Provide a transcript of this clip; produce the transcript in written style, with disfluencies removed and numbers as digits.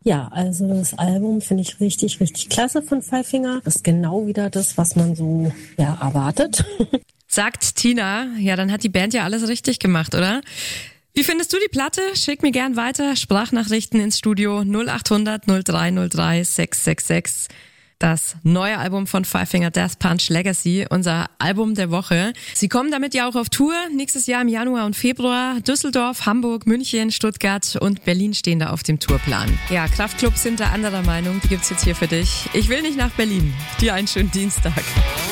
Ja, also das Album finde ich richtig, richtig klasse von Five Finger. Das ist genau wieder das, was man so erwartet. Sagt Tina. Ja, dann hat die Band ja alles richtig gemacht, oder? Wie findest du die Platte? Schick mir gern weiter Sprachnachrichten ins Studio 0800 0303 666. Das neue Album von Five Finger Death Punch Legacy, unser Album der Woche. Sie kommen damit ja auch auf Tour. Nächstes Jahr im Januar und Februar. Düsseldorf, Hamburg, München, Stuttgart und Berlin stehen da auf dem Tourplan. Ja, Kraftklubs sind da anderer Meinung. Die gibt's jetzt hier für dich. Ich will nicht nach Berlin. Dir einen schönen Dienstag.